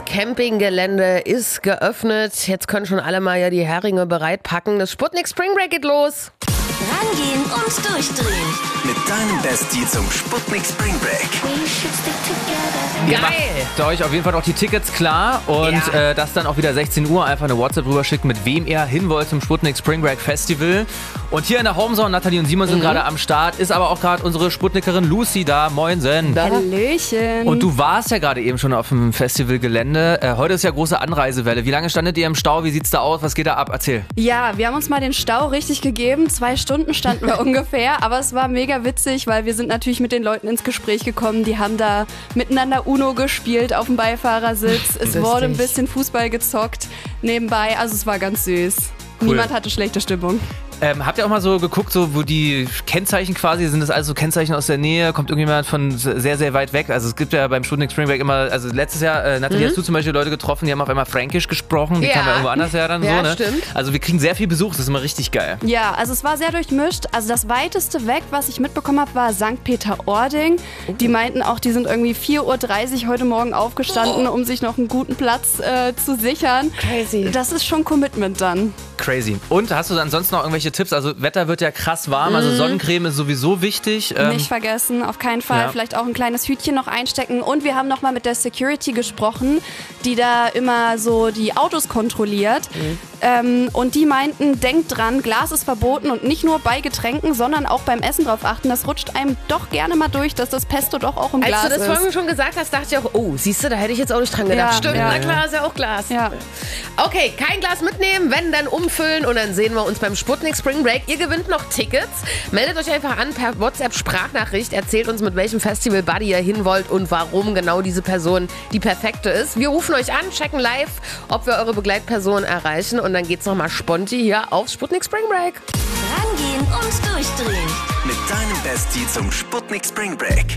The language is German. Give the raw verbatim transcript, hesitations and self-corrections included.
Campinggelände ist geöffnet. Jetzt können schon alle mal ja die Heringe bereitpacken. Das Sputnik Spring Break geht los. Rangehen und durchdrehen. Mit deinem Bestie zum Sputnik Spring Break. Ihr Geil. macht euch auf jeden Fall noch die Tickets klar und Ja. äh, das dann auch wieder sechzehn Uhr einfach eine WhatsApp rüberschicken, mit wem ihr hin wollt zum Sputnik Spring Break Festival. Und hier in der Homezone, Nathalie und Simon sind Mhm. gerade am Start, ist aber auch gerade unsere Sputnikerin Lucy da. Moinsen. Hallöchen. Und du warst ja gerade eben schon auf dem Festivalgelände. Äh, heute ist ja große Anreisewelle. Wie lange standet ihr im Stau? Wie sieht's da aus? Was geht da ab? Erzähl. Ja, wir haben uns mal den Stau richtig gegeben. Zwei Stunden standen wir ungefähr. Aber es war mega witzig, weil wir sind natürlich mit den Leuten ins Gespräch gekommen. Die haben da miteinander Uno gespielt auf dem Beifahrersitz. Es Lustig. wurde ein bisschen Fußball gezockt nebenbei. Also es war ganz süß. Cool. Niemand hatte schlechte Stimmung. Ähm, habt ihr auch mal so geguckt, so wo die Kennzeichen quasi, sind das also Kennzeichen aus der Nähe? Kommt irgendjemand von sehr, sehr weit weg? Also es gibt ja beim Sputnik Spring Break immer, also letztes Jahr, äh, Nathalie, hast du zum Beispiel Leute getroffen, die haben auf einmal Fränkisch gesprochen, die Ja. kamen ja irgendwo anders her dann Ja, so, ne? stimmt. Also wir kriegen sehr viel Besuch, das ist immer richtig geil. Ja, also es war sehr durchmischt. Also das weiteste weg, was ich mitbekommen habe, war Sankt Peter-Ording. Die meinten auch, die sind irgendwie vier Uhr dreißig heute Morgen aufgestanden, um sich noch einen guten Platz äh, zu sichern. Crazy. Das ist schon Commitment dann. Crazy. Und hast du ansonsten noch irgendwelche Tipps? Also Wetter wird ja krass warm, also Sonnencreme ist sowieso wichtig. Ähm, Nicht vergessen, auf keinen Fall. ja. Vielleicht auch ein kleines Hütchen noch einstecken. Und wir haben nochmal mit der Security gesprochen, die da immer so die Autos kontrolliert. Ähm, und die meinten, denkt dran, Glas ist verboten und nicht nur bei Getränken, sondern auch beim Essen drauf achten. Das rutscht einem doch gerne mal durch, dass das Pesto doch auch im Als Glas du das ist. vorhin schon gesagt hast, dachte ich auch, oh, siehst du, da hätte ich jetzt auch nicht dran gedacht. Ja, Stimmt, ja. na klar, ist ja auch Glas. Ja. Okay, kein Glas mitnehmen, wenn, dann umfüllen und dann sehen wir uns beim Sputnik Spring Break. Ihr gewinnt noch Tickets. Meldet euch einfach an per WhatsApp-Sprachnachricht. Erzählt uns, mit welchem Festival Buddy ihr hin wollt und warum genau diese Person die perfekte ist. Wir rufen euch an, checken live, ob wir eure Begleitperson erreichen und dann geht's nochmal sponti hier auf Sputnik Spring Break. Rangehen und durchdrehen. Mit deinem Bestie zum Sputnik Spring Break.